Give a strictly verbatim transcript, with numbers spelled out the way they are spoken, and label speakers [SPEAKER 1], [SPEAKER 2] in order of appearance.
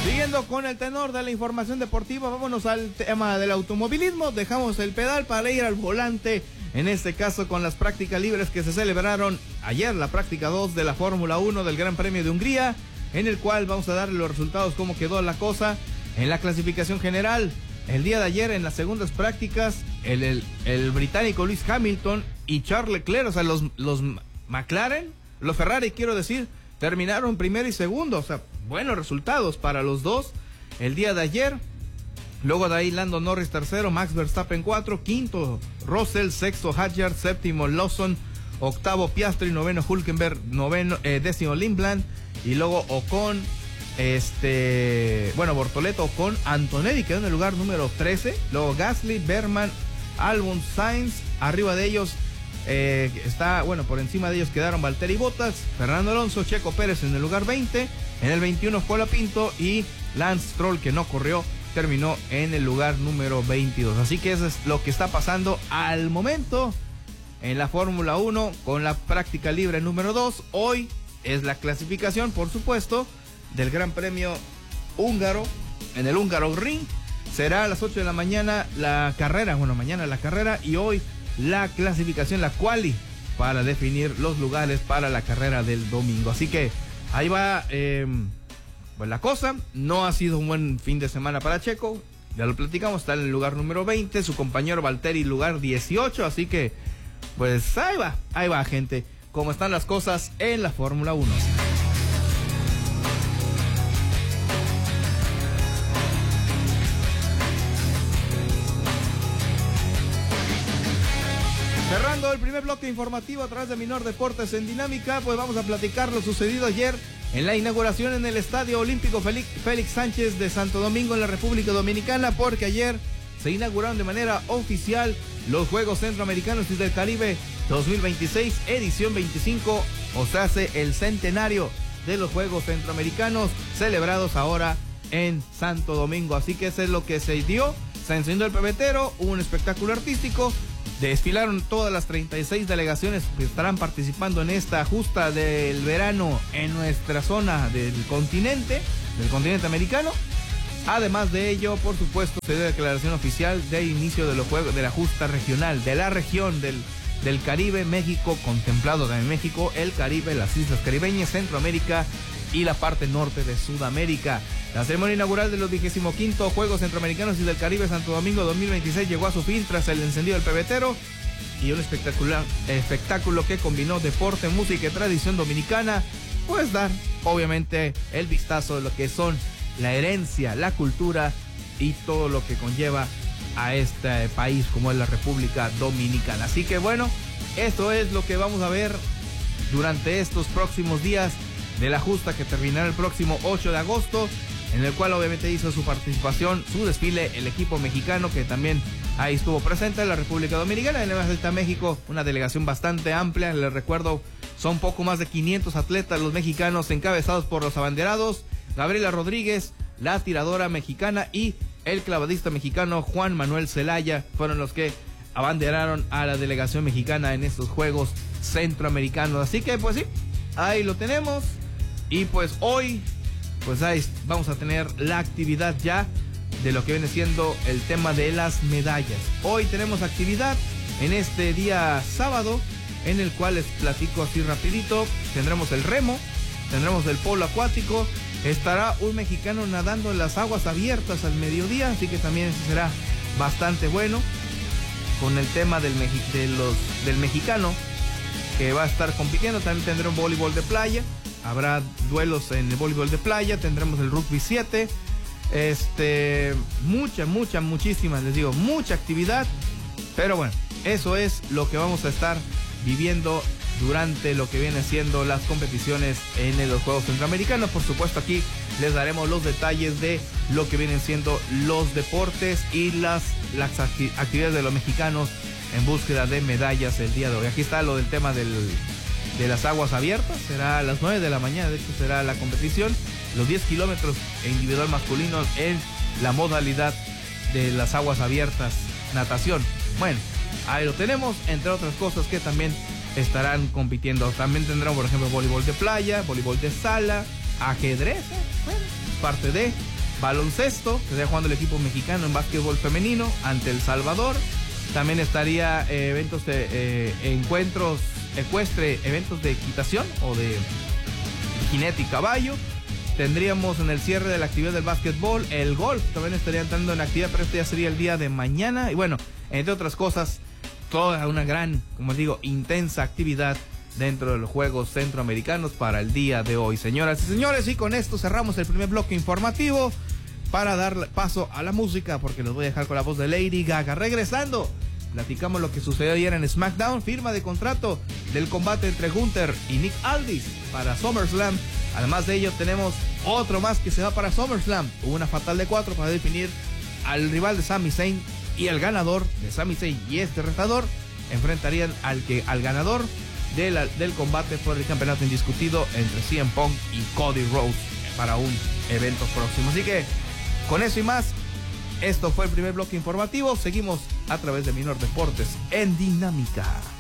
[SPEAKER 1] Siguiendo con el tenor de la información deportiva, vámonos al tema del automovilismo. Dejamos el pedal para ir al volante, en este caso con las prácticas libres que se celebraron ayer, la práctica dos de la Fórmula uno del Gran Premio de Hungría, en el cual vamos a darle los resultados, cómo quedó la cosa en la clasificación general. El día de ayer, en las segundas prácticas, el, el, el británico Lewis Hamilton y Charles Leclerc, o sea, los, los McLaren, los Ferrari, quiero decir, terminaron primero y segundo, o sea, buenos resultados para los dos el día de ayer. Luego de ahí Lando Norris tercero, Max Verstappen cuatro, quinto Russell, sexto Hadjar, séptimo Lawson, octavo Piastri, noveno Hülkenberg, noveno, eh, décimo Lindblad, y luego Ocon, este, bueno, Bortoleto, Ocon, Antonelli quedó en el lugar número trece, luego Gasly, Berman, Albon, Sainz, arriba de ellos Eh, está, bueno, por encima de ellos quedaron Valtteri Bottas, Fernando Alonso, Checo Pérez en el lugar veinte, en el veintiuno Colapinto y Lance Stroll, que no corrió, terminó en el lugar número veintidós. Así que eso es lo que está pasando al momento en la Fórmula uno con la práctica libre número dos. Hoy es la clasificación, por supuesto, del Gran Premio húngaro, en el Húngaro Ring. Será a las ocho de la mañana la carrera, bueno, mañana la carrera, y hoy la clasificación, la quali, para definir los lugares para la carrera del domingo. Así que ahí va eh, pues la cosa. No ha sido un buen fin de semana para Checo, ya lo platicamos, está en el lugar número veinte, su compañero Valtteri lugar dieciocho, así que pues ahí va, ahí va, gente, cómo están las cosas en la Fórmula uno. Cerrando el primer bloque informativo a través de Minor Deportes en Dinámica, pues vamos a platicar lo sucedido ayer en la inauguración en el Estadio Olímpico Félix, Félix Sánchez de Santo Domingo en la República Dominicana, porque ayer se inauguraron de manera oficial los Juegos Centroamericanos y del Caribe dos mil veintiséis, edición veinticinco, o sea, hace el centenario de los Juegos Centroamericanos celebrados ahora en Santo Domingo. Así que eso es lo que se dio, se encendió el pebetero, hubo un espectáculo artístico. Desfilaron todas las treinta y seis delegaciones que estarán participando en esta justa del verano en nuestra zona del continente, del continente americano. Además de ello, por supuesto, se dio declaración oficial de inicio de los juegos de la justa regional, de la región del, del Caribe, México, contemplado también México, el Caribe, las islas caribeñas, Centroamérica y la parte norte de Sudamérica. La ceremonia inaugural de los vigésimo quinto Juegos Centroamericanos y del Caribe Santo Domingo dos mil veintiséis llegó a su fin tras el encendido del pebetero y un espectacular espectáculo que combinó deporte, música y tradición dominicana, pues dar obviamente el vistazo de lo que son la herencia, la cultura y todo lo que conlleva a este país como es la República Dominicana. Así que bueno, esto es lo que vamos a ver durante estos próximos días de la justa que terminará el próximo ocho de agosto, en el cual obviamente hizo su participación, su desfile, el equipo mexicano que también ahí estuvo presente en la República Dominicana. Además está México, una delegación bastante amplia, les recuerdo, son poco más de quinientos atletas los mexicanos encabezados por los abanderados, Gabriela Rodríguez, la tiradora mexicana y el clavadista mexicano Juan Manuel Zelaya, fueron los que abanderaron a la delegación mexicana en estos Juegos Centroamericanos. Así que pues sí, ahí lo tenemos. Y pues hoy, pues ahí vamos a tener la actividad ya de lo que viene siendo el tema de las medallas. Hoy tenemos actividad en este día sábado, en el cual les platico así rapidito. Tendremos el remo, tendremos el polo acuático, estará un mexicano nadando en las aguas abiertas al mediodía, así que también será bastante bueno, con el tema del, meji- de los, del mexicano que va a estar compitiendo. También tendrá un voleibol de playa, habrá duelos en el voleibol de playa, tendremos el rugby siete, este, mucha, mucha, muchísimas, les digo, mucha actividad, pero bueno, eso es lo que vamos a estar viviendo durante lo que viene siendo las competiciones en los Juegos Centroamericanos. Por supuesto, aquí les daremos los detalles de lo que vienen siendo los deportes y las, las acti- actividades de los mexicanos en búsqueda de medallas el día de hoy. Aquí está lo del tema del, de las aguas abiertas, será a las nueve de la mañana, de hecho será la competición, los diez kilómetros individual masculino en la modalidad de las aguas abiertas, natación. Bueno, ahí lo tenemos, entre otras cosas que también estarán compitiendo. También tendrán, por ejemplo, voleibol de playa, voleibol de sala, ajedrez, ¿eh? Bueno, parte de baloncesto, que estaría jugando el equipo mexicano en básquetbol femenino ante El Salvador. También estaría eh, eventos de eh, encuentros ecuestre, eventos de equitación o de jinete y caballo. Tendríamos en el cierre de la actividad del básquetbol, el golf también estaría entrando en actividad, pero este ya sería el día de mañana. Y bueno, entre otras cosas, toda una gran, como digo, intensa actividad dentro de los Juegos Centroamericanos para el día de hoy, señoras y señores. Y con esto cerramos el primer bloque informativo para dar paso a la música, porque los voy a dejar con la voz de Lady Gaga. Regresando, platicamos lo que sucedió ayer en SmackDown, firma de contrato del combate entre Gunther y Nick Aldis para SummerSlam. Además de ello, tenemos otro más que se va para SummerSlam. Hubo una fatal de cuatro para definir al rival de Sami Zayn, y el ganador de Sami Zayn y este retador enfrentarían al que al ganador de la, del combate por el campeonato indiscutido entre C M Punk y Cody Rhodes para un evento próximo. Así que con eso y más, esto fue el primer bloque informativo. Seguimos a través de Minor Deportes en Dinámica.